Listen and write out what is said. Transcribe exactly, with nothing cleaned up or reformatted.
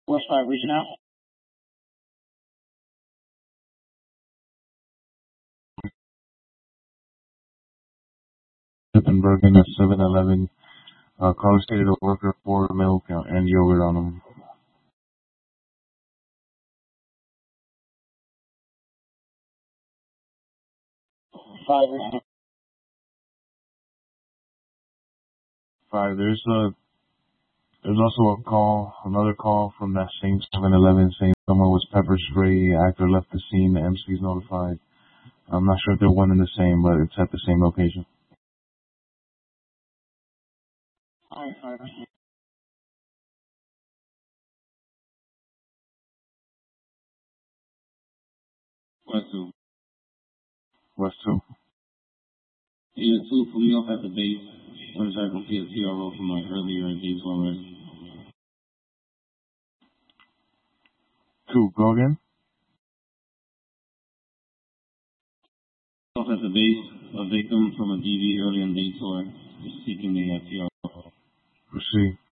West five reaching out. Bergen at seven eleven. Uh, caller stated a worker for milk and yogurt on them. Five reaching out. Five. There's a there's also a call, another call from that same seven eleven saying someone was pepper spray. Actor left the scene. The M C is notified. I'm not sure if they're one and the same, but it's at the same location. Five five. West two. West two. Yeah, two for me off at the base. I'm sorry, I can see a T R O from like earlier in day two already. Two. Go again. Off at the base, a victim from a D V earlier in day tour is seeking the uh, T R O. Proceed.